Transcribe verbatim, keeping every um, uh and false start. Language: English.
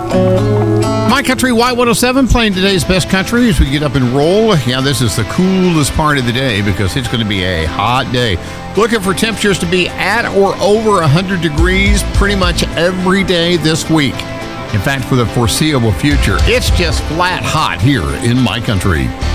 My Country Y one oh seven playing today's best country as we get up and roll. Yeah, this is the coolest part of the day because it's going to be a hot day. Looking for temperatures to be at or over one hundred degrees pretty much every day this week. In fact, for the foreseeable future, it's just flat hot here in My Country.